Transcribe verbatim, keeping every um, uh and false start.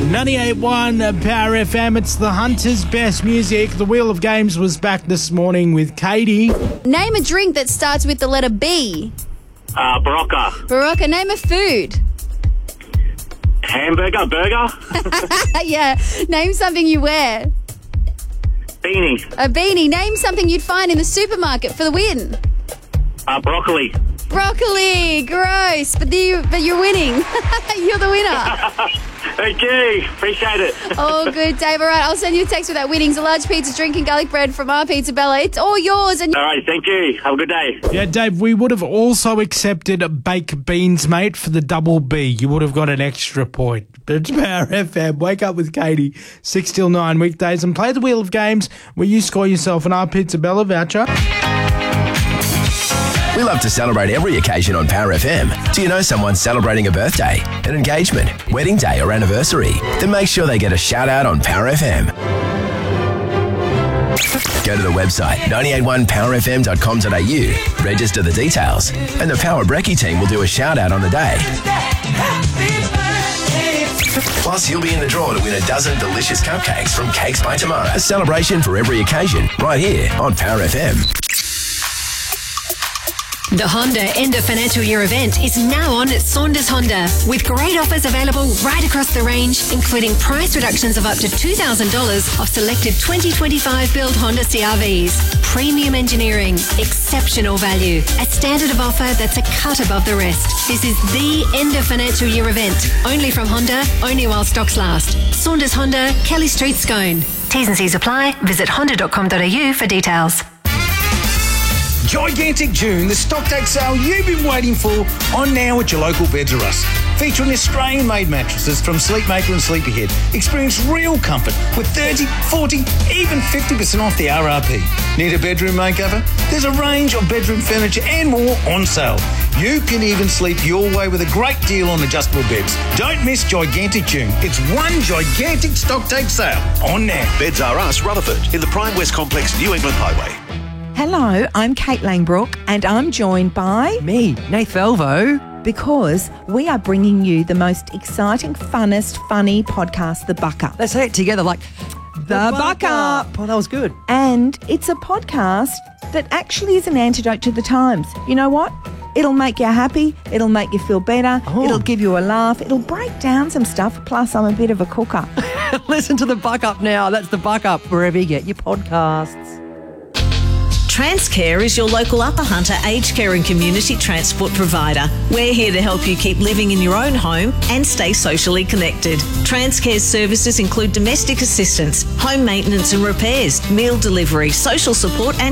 ninety-eight point one Power F M. It's the Hunter's Best Music. The Wheel of Games was back this morning with Katie. Name a drink that starts with the letter B. Uh, Barocca. Barocca. Name a food. Hamburger. Burger. Yeah. Name something you wear. Beanie. A beanie. Name something you'd find in the supermarket for the win. Uh, broccoli. Broccoli. Gross. But you, but you're winning. You're the winner. Thank you. Appreciate it. Oh, good, Dave. All right, I'll send you a text with that winnings. A large pizza, drink and garlic bread from our Pizza Bella. It's all yours. And All right. Thank you. Have a good day. Yeah, Dave, we would have also accepted baked beans, mate, for the double B. You would have got an extra point. But it's Power F M. Wake up with Katie, six till nine weekdays, and play the Wheel of Games where you score yourself an our Pizza Bella voucher. We love to celebrate every occasion on Power F M. Do you know someone celebrating a birthday, an engagement, wedding day or anniversary? Then make sure they get a shout out on Power F M. Go to the website nine eight one power f m dot com dot a u, register the details, and the Power Brekkie team will do a shout out on the day. Plus, you'll be in the draw to win a dozen delicious cupcakes from Cakes by Tomorrow. A celebration for every occasion, right here on Power F M. The Honda End of Financial Year event is now on at Saunders Honda, with great offers available right across the range, including price reductions of up to two thousand dollars off selected twenty twenty-five build Honda C R Vs. Premium engineering, exceptional value, a standard of offer that's a cut above the rest. This is the End of Financial Year event, only from Honda, only while stocks last. Saunders Honda, Kelly Street, Scone. T's and C's apply. Visit honda dot com dot a u for details. Gigantic June, the stock take sale you've been waiting for, on now at your local Beds R Us. Featuring Australian-made mattresses from Sleepmaker and Sleepyhead. Experience real comfort with thirty, forty, even fifty percent off the R R P. Need a bedroom makeover? There's a range of bedroom furniture and more on sale. You can even sleep your way with a great deal on adjustable beds. Don't miss Gigantic June. It's one gigantic stock take sale on now. Beds R Us, Rutherford, in the Prime West Complex, New England Highway. Hello, I'm Kate Langbrook and I'm joined by... Me, Nath Velvo. Because we are bringing you the most exciting, funnest, funny podcast, The Buck Up. Let's say it together like... The, the Buck, Buck Up. Up. Oh, that was good. And it's a podcast that actually is an antidote to the times. You know what? It'll make you happy. It'll make you feel better. Oh. It'll give you a laugh. It'll break down some stuff. Plus, I'm a bit of a cooker. Listen to The Buck Up now. That's The Buck Up, wherever you get your podcasts. Transcare is your local Upper Hunter aged care and community transport provider. We're here to help you keep living in your own home and stay socially connected. Transcare's services include domestic assistance, home maintenance and repairs, meal delivery, social support and